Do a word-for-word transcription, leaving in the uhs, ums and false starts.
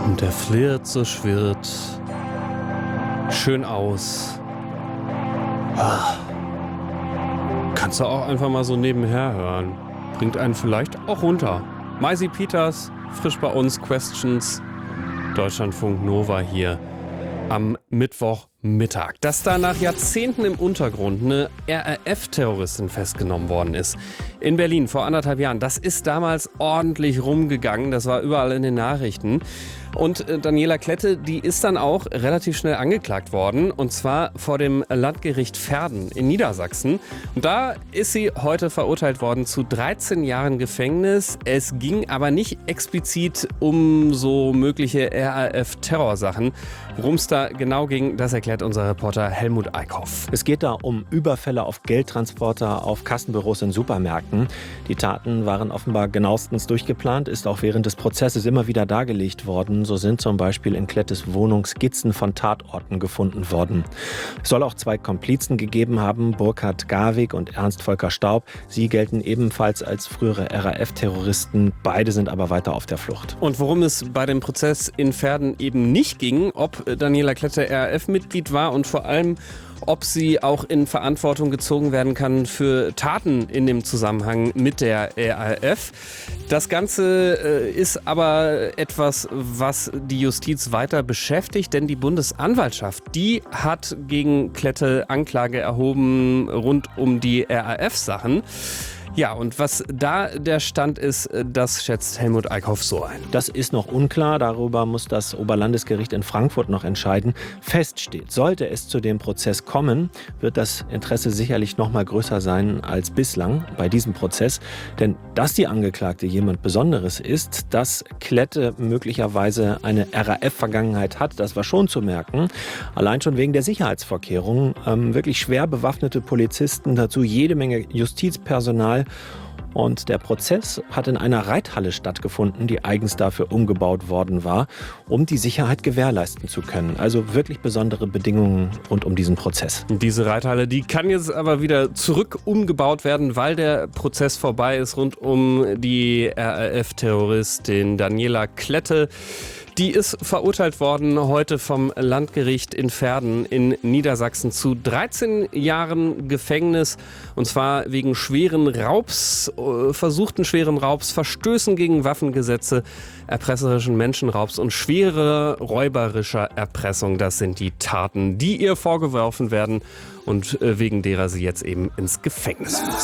Und der flirrt so schwirrt. Schön aus. Ah. Kannst du auch einfach mal so nebenher hören. Bringt einen vielleicht auch runter. Maisi Peters, frisch bei uns, Questions. Deutschlandfunk Nova hier am Mittwochmittag. Dass da nach Jahrzehnten im Untergrund eine R A F-Terroristin festgenommen worden ist. In Berlin vor anderthalb Jahren. Das ist damals ordentlich rumgegangen. Das war überall in den Nachrichten. Und Daniela Klette, die ist dann auch relativ schnell angeklagt worden. Und zwar vor dem Landgericht Verden in Niedersachsen. Und da ist sie heute verurteilt worden zu dreizehn Jahren Gefängnis. Es ging aber nicht explizit um so mögliche R A F-Terrorsachen. Worum es da genau ging, das erklärt unser Reporter Helmut Eickhoff. Es geht da um Überfälle auf Geldtransporter, auf Kassenbüros in Supermärkten. Die Taten waren offenbar genauestens durchgeplant, ist auch während des Prozesses immer wieder dargelegt worden. So sind zum Beispiel in Klettes Wohnung Skizzen von Tatorten gefunden worden. Es soll auch zwei Komplizen gegeben haben, Burkhard Garwig und Ernst Volker Staub. Sie gelten ebenfalls als frühere R A F-Terroristen. Beide sind aber weiter auf der Flucht. Und worum es bei dem Prozess in Verden eben nicht ging, ob Daniela Klette R A F-Mitglied war und vor allem, ob sie auch in Verantwortung gezogen werden kann für Taten in dem Zusammenhang mit der R A F. Das Ganze äh, ist aber etwas, was die Justiz weiter beschäftigt, denn die Bundesanwaltschaft, die hat gegen Klette Anklage erhoben rund um die R A F-Sachen. Ja, und was da der Stand ist, das schätzt Helmut Eickhoff so ein. Das ist noch unklar. Darüber muss das Oberlandesgericht in Frankfurt noch entscheiden. Fest steht, sollte es zu dem Prozess kommen, wird das Interesse sicherlich noch mal größer sein als bislang bei diesem Prozess. Denn dass die Angeklagte jemand Besonderes ist, dass Klette möglicherweise eine R A F-Vergangenheit hat, das war schon zu merken. Allein schon wegen der Sicherheitsvorkehrungen. Ähm, wirklich schwer bewaffnete Polizisten, dazu jede Menge Justizpersonal. Und der Prozess hat in einer Reithalle stattgefunden, die eigens dafür umgebaut worden war, um die Sicherheit gewährleisten zu können. Also wirklich besondere Bedingungen rund um diesen Prozess. Diese Reithalle, die kann jetzt aber wieder zurück umgebaut werden, weil der Prozess vorbei ist rund um die R A F-Terroristin Daniela Klette. Die ist verurteilt worden heute vom Landgericht in Verden in Niedersachsen zu dreizehn Jahren Gefängnis. Und zwar wegen schweren Raubs, äh, versuchten schweren Raubs, Verstößen gegen Waffengesetze, erpresserischen Menschenraubs und schwerer räuberischer Erpressung. Das sind die Taten, die ihr vorgeworfen werden und äh, wegen derer sie jetzt eben ins Gefängnis muss.